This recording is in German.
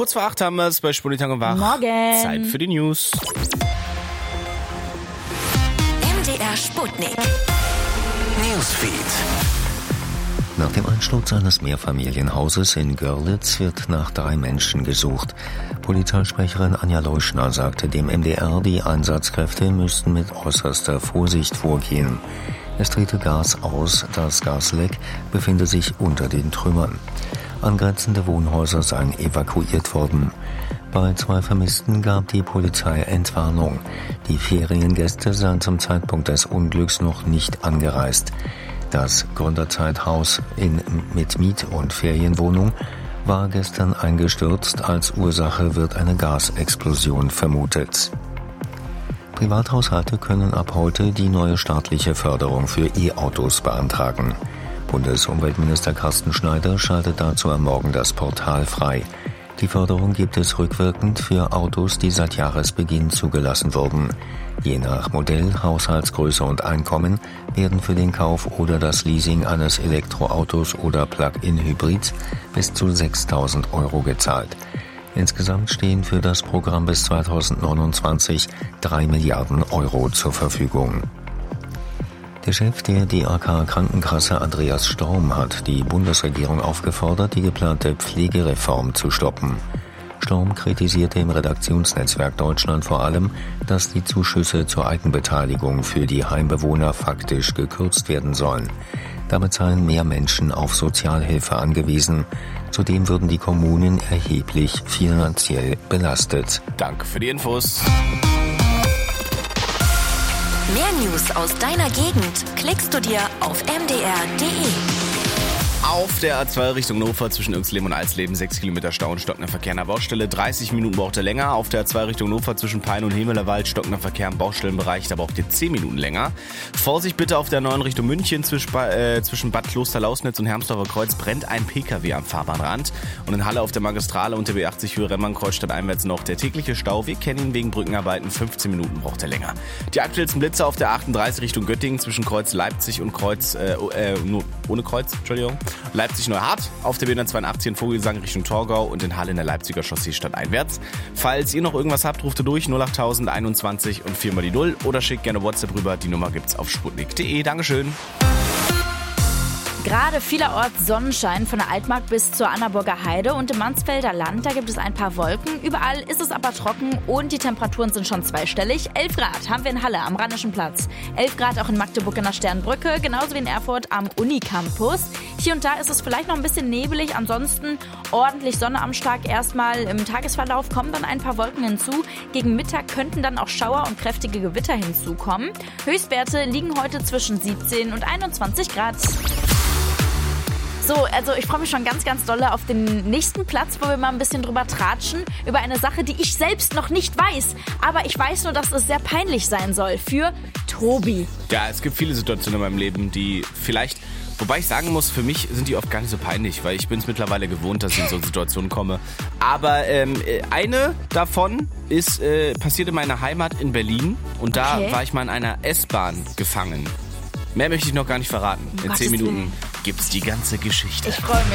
Kurz vor 8 haben wir es bei Spunitank und Wach. Morgen. Zeit für die News. MDR Sputnik. Newsfeed. Nach dem Einsturz eines Mehrfamilienhauses in Görlitz wird nach 3 Menschen gesucht. Polizeisprecherin Anja Leuschner sagte dem MDR, die Einsatzkräfte müssten mit äußerster Vorsicht vorgehen. Es trete Gas aus, das Gasleck befinde sich unter den Trümmern. Angrenzende Wohnhäuser seien evakuiert worden. Bei 2 Vermissten gab die Polizei Entwarnung. Die Feriengäste seien zum Zeitpunkt des Unglücks noch nicht angereist. Das Gründerzeithaus mit Miet- und Ferienwohnung war gestern eingestürzt. Als Ursache wird eine Gasexplosion vermutet. Privathaushalte können ab heute die neue staatliche Förderung für E-Autos beantragen. Bundesumweltminister Carsten Schneider schaltet dazu am Morgen das Portal frei. Die Förderung gibt es rückwirkend für Autos, die seit Jahresbeginn zugelassen wurden. Je nach Modell, Haushaltsgröße und Einkommen werden für den Kauf oder das Leasing eines Elektroautos oder Plug-in-Hybrids bis zu 6.000 € gezahlt. Insgesamt stehen für das Programm bis 2029 3 Milliarden € zur Verfügung. Der Chef der DAK Krankenkasse Andreas Storm hat die Bundesregierung aufgefordert, die geplante Pflegereform zu stoppen. Storm kritisierte im Redaktionsnetzwerk Deutschland vor allem, dass die Zuschüsse zur Eigenbeteiligung für die Heimbewohner faktisch gekürzt werden sollen. Damit seien mehr Menschen auf Sozialhilfe angewiesen. Zudem würden die Kommunen erheblich finanziell belastet. Danke für die Infos. Mehr News aus deiner Gegend klickst du dir auf mdr.de. Auf der A2 Richtung Hannover zwischen Irxleben und Alsleben 6 Kilometer Stau und stockender Verkehr an der Baustelle. 30 Minuten braucht er länger. Auf der A2 Richtung Hannover zwischen Pein und Hemelerwald stockender Verkehr im Baustellenbereich. Da braucht ihr 10 Minuten länger. Vorsicht bitte auf der 9 Richtung München zwischen Bad Kloster-Lausnitz und Hermsdorfer Kreuz brennt ein PKW am Fahrbahnrand. Und in Halle auf der Magistrale und der B80 Höhe Remmern-Kreuzstadt einwärts noch der tägliche Stau. Wir kennen ihn wegen Brückenarbeiten. 15 Minuten braucht er länger. Die aktuellsten Blitze auf der 38 Richtung Göttingen zwischen Kreuz Leipzig und Kreuz, ohne Kreuz, Entschuldigung. Leipzig-Neuhardt, auf der B182 in Vogelsang Richtung Torgau und in Halle in der Leipziger Chaussee stadteinwärts. Falls ihr noch irgendwas habt, ruft ihr durch 08000 21 und 4 mal die 0 oder schickt gerne WhatsApp rüber. Die Nummer gibt's auf sputnik.de. Dankeschön. Gerade vielerorts Sonnenschein von der Altmark bis zur Annaburger Heide und im Mansfelder Land, da gibt es ein paar Wolken. Überall ist es aber trocken und die Temperaturen sind schon zweistellig. 11 Grad haben wir in Halle am Rheinischen Platz. 11 Grad auch in Magdeburg in der Sternbrücke, genauso wie in Erfurt am Unicampus. Hier und da ist es vielleicht noch ein bisschen nebelig, ansonsten ordentlich Sonne am Stag. Erstmal im Tagesverlauf kommen dann ein paar Wolken hinzu. Gegen Mittag könnten dann auch Schauer und kräftige Gewitter hinzukommen. Höchstwerte liegen heute zwischen 17 und 21 Grad. So, also ich freue mich schon ganz, ganz doll auf den nächsten Platz, wo wir mal ein bisschen drüber tratschen, über eine Sache, die ich selbst noch nicht weiß. Aber ich weiß nur, dass es sehr peinlich sein soll für Tobi. Ja, es gibt viele Situationen in meinem Leben, die vielleicht... Wobei ich sagen muss, für mich sind die oft gar nicht so peinlich, weil ich bin es mittlerweile gewohnt, dass ich in so Situationen komme. Aber eine davon ist passiert in meiner Heimat in Berlin und da war ich mal in einer S-Bahn gefangen. Mehr möchte ich noch gar nicht verraten. In 10 Minuten gibt's die ganze Geschichte. Ich freue mich.